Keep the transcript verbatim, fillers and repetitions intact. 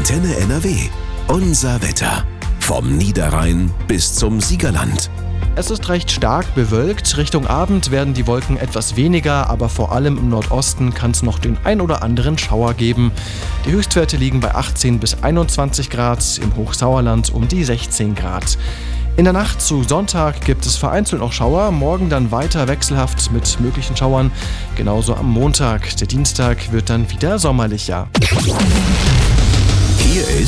Antenne N R W. Unser Wetter. Vom Niederrhein bis zum Siegerland. Es ist recht stark bewölkt. Richtung Abend werden die Wolken etwas weniger, aber vor allem im Nordosten kann es noch den ein oder anderen Schauer geben. Die Höchstwerte liegen bei achtzehn bis einundzwanzig Grad, im Hochsauerland um die sechzehn Grad. In der Nacht zu Sonntag gibt es vereinzelt noch Schauer, morgen dann weiter wechselhaft mit möglichen Schauern, genauso am Montag. Der Dienstag wird dann wieder sommerlicher. Hier ist